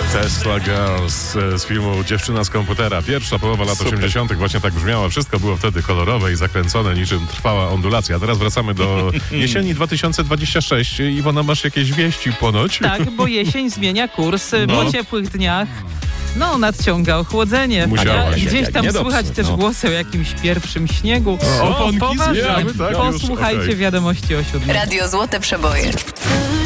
Tesla Girls z filmu Dziewczyna z komputera. Pierwsza połowa lat 80. właśnie tak brzmiała. Wszystko było wtedy kolorowe i zakręcone, niczym trwała ondulacja. A teraz wracamy do jesieni 2026. Iwona, masz jakieś wieści ponoć? Tak, bo jesień zmienia kurs po ciepłych dniach. Nadciąga ochłodzenie. Musiałaś. Gdzieś tam Niedobrze, słychać też głosy o jakimś pierwszym śniegu. Oponki Poważnie. zwijały, tak? Posłuchajcie Już, wiadomości o 7. Radio Złote Przeboje.